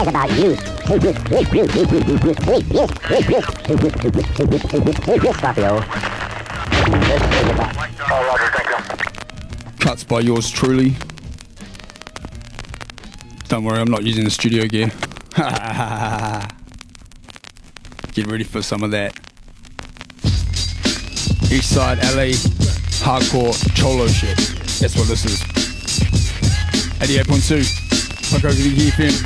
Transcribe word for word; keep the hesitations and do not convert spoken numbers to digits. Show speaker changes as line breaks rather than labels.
about you. Scorpio.
Cuts by yours truly. Don't worry, I'm not using the studio gear. Get ready for some of that. Eastside L A hardcore cholo shit. That's what this is. eighty-eight point two. Fuck over the F M.